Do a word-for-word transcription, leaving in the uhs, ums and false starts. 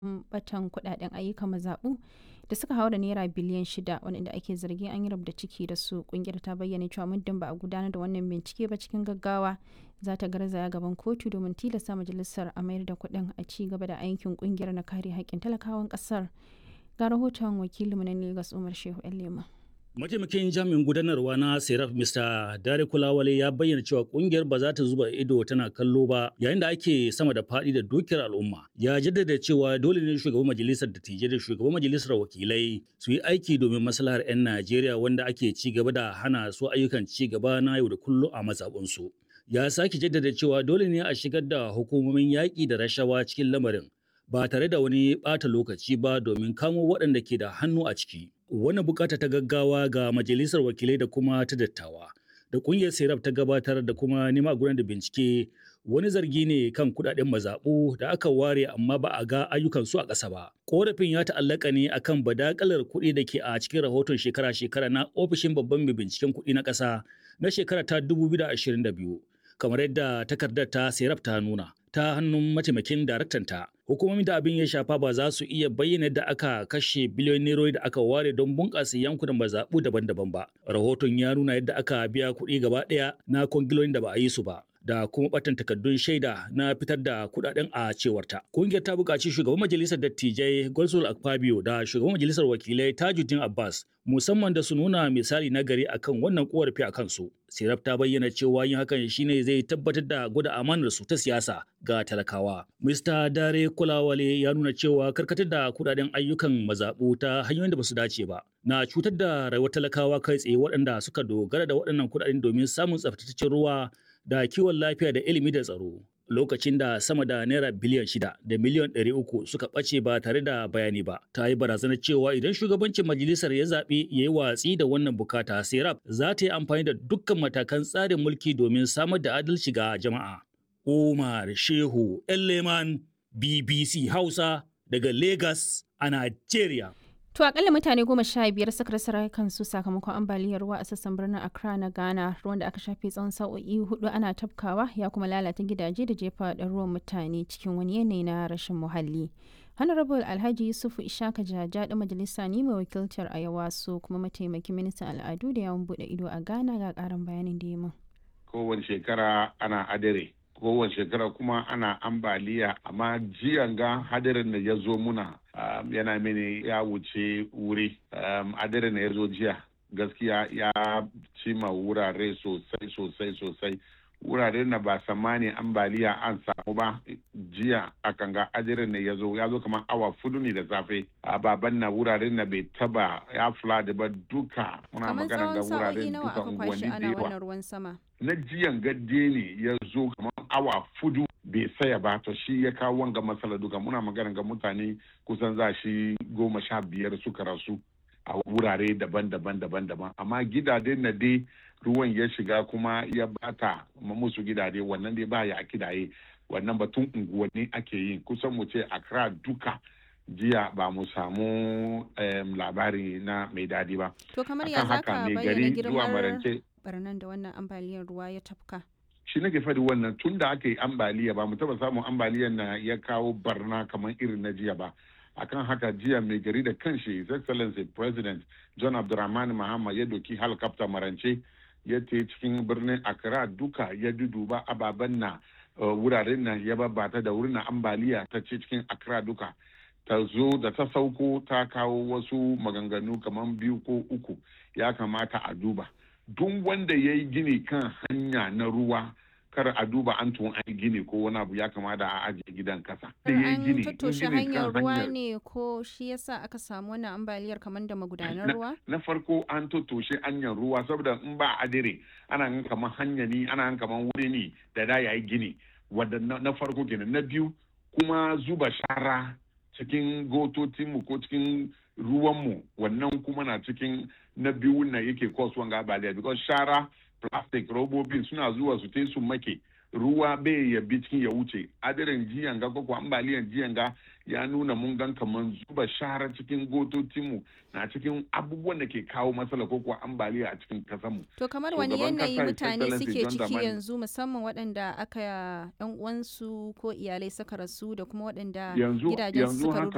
batan kudaden ayyukan mazaɓu da suka haura naira biliyan shida waɗanda ake zargin an yi rubda ciki da su. Kungiyar ta bayyana cewa muddin ba a gudanar da wannan bincike ba cikin gaggawa za ta garzaya gaban kotu domin tilasta majalisar a mayar da kuɗin a ci gaba da aikin kungiyar na kare haƙƙin talakawan ƙasar. Ga rahoton wakilinmu na Lagos Umar Shehu Lema. Mataimakin jami'in gudanarwa na Seraf Mister Dare Kulawale ya bayyana cewa kungiyar ba za ta zuba ido tana kallo ba yayin da ake sama da faɗi da dukiyar al'umma. Ya jaddada cewa dole ne shugaban majalisar dattijai da shugaban majalisar wakilai su yi aiki domin maslahar 'yan Najeriya wanda ake ci gaba da hana su ayyukan ci gaba na yau da kullum a mazaɓunsu. Ya sake jaddada cewa dole ne a shigar da hukumomin yaƙi da rashawa cikin lamarin ba tare da wani ɓata lokaci ba domin kamo waɗanda ke da hannu a ciki. Wannan bukata ta gaggawa ga majalisar wakilai da kuma ta dattawa da kungiyar Serap ta gabatar da kuma nema gudanar da bincike wani zargi ne kan kudaden mazaɓu da aka ware amma ba a ga ayyukan su a ƙasa ba. Korafin ya ta'allaka ne akan badakalar kuɗi da ke a cikin rahoton shekara-shekara na ofishin babban mai binciken kuɗi na ƙasa na shekara ta dubu biyu da ashirin da biyu. Kamar yadda takardar ta Serap ta nuna ta hannun mataimakin daraktanta. Hukumomin da abin ya shafa ba za su iya bayyana yadda aka kashe biliyon nerori da aka ware don bunƙasa yankunan mazaɓu daban-daban ba. Rahoton ya nuna yadda aka biya kuɗi gaba ɗaya na kwangilolin da ba a yi su ba. Da kuma batan takardun shaida na fitar da kudaden a cewarta. Kungiyar ta buƙaci shugaban majalisar dattijai Godswill Akpabio da shugaban majalisar wakilai Tajuddin Abbas musamman da su nuna misali na gari akan wannan korafi a kansu. Serap ta bayyana cewa yin hakan shine zai tabbatar da gwada amanar su ta siyasa ga talakawa. Mister Dare Kulawale ya nuna cewa karkatar da kudaden ayyukan mazaɓu ta hanyoyin da ba su dace ba na cutar da rayuwar talakawa kai tsaye waɗanda suka dogara da waɗannan kudaden domin samun tsaftataccen ruwa da kiwon lafiya da ilimi da tsaro lokacin da sama da naira biliyan shida da miliyan ɗari uku suka ɓace ba tare da bayani ba. Ta yi barazanar cewa idan shugabancin majalisar ya zaɓi ya yi watsi da wannan bukata Serap za ta yi amfani da dukkan matakan tsarin mulki domin samar da adalci ga jama'a. Umar Shehu Leman B B C Hausa daga Lagos a Najeriya. To akalla mutane goma sha biyar suka rasa rayukansu sakamakon ambaliyar ruwa a sassan birnin Accra na Ghana. Ruwan da aka shafe tsawon sa'o'i hudu ana tafkawa ya kuma lalata gidaje da jefa ɗaruruwan mutane cikin wani yanayi na rashin muhalli. Honorable Alhaji Yusufu Ishaka Jaja da majalisa ne mai wakiltar Ayawaso kuma mataimakin ministan al'adu da yawon bude ido a Ghana ga karin bayanin da ya min. Kowace shekara ana adare. kowace shekara kuma ana ambaliya amma jiyan ga hadarin da ya zo muna um, yana mini ya wuce wuri um, hadarin da ya zo jiya gaskiya ya cima wurare sosai sosai sosai wuraren na ba samani ambaliya an samu ba jiya akan ga hadarin da ya zo ya zo kamar awa fudu ne da safe a baban na wuraren na bai taba ya flood ba duka muna magana ga wuraren duka unguwanni da yawa na jiyan gadde ne ya zo kamar awa fudu bai saya ba to shi ya kawo wanga matsala duka muna magana ga mutane kusan za shi goma sha biyar suka rasu a wurare daban-daban daban-daban amma gidajen na dai ruwan ya shiga kuma ya bata musu gidaje wannan dai ba ya kidaye wannan batun unguwanni ake yin kusan mu ce Accra duka jiya ba mu samu um, labari na mai dadi ba. To kamar ya zaka bayyana girmar barnan da wannan ambaliyar ruwa ya tafka? Shi nake faɗi wannan tun da aka yi ambaliya ba mu taba samun ambaliyar na ya kawo barna kamar irin na jiya ba. Akan haka jiya mai gari da kanshi His Excellency President John Abdulrahman Mahama ya doki helicopter marance ya te cikin birnin Accra duka ya duduba ababen na uh, wuraren nan ya babbata da wurin ambaliya ta ce cikin Accra duka. Ta zo da ta sauko ta kawo wasu maganganu kamar biyu ko uku ya kamata a duba. Duk wanda ya yi gini kan hanya na ruwa kar a duba an tun an gini ko wani abu ya kamata a ajiye gidan kasa. An tattoshe hanyar ruwa ne ko shi yasa aka samu wannan ambaliyar kamar da magudanar ruwa? Na farko an tattoshe hanyar ruwa saboda in ba adire ana yin kamar hanya ne ana yin kamar wuri ne da da yayi gini wanda na farko kenan. Na biyu kuma zuba shara cikin gototinmu ko cikin ruwanmu wannan kuma na cikin na biyu na yake cause wanga ambaliya because shara plastic robobin suna zuwa su te su make ruwa bai ya bi cikin ya wuce adirin jiyan ga ko ambaliyan jiyan ga ya nuna mun gan kaman zuba shara cikin gototinmu na cikin abubuwan da ke kawo matsala ko kuwa ambaliya a cikin kasanmu. To kamar wani yanayi mutane suke ciki yanzu musamman waɗanda aka yan uwansu ko iyalai suka rasu da kuma waɗanda gidajen suka